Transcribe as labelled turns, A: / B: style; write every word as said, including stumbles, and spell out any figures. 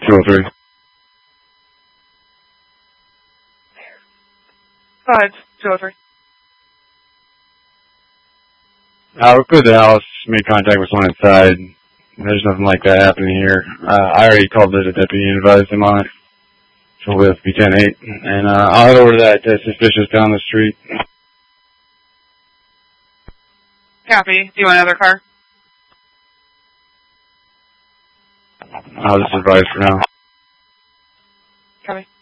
A: two oh three.
B: Go ahead, two oh three.
A: Uh, we're clear the house, made contact with someone inside. There's nothing like that happening here. Uh, I already called the deputy and advised him on it. So with B ten eight. And uh, I'll head over to that uh, suspicious down the street.
B: Copy. Do you want another car?
A: I'll just advise for now.
B: Copy.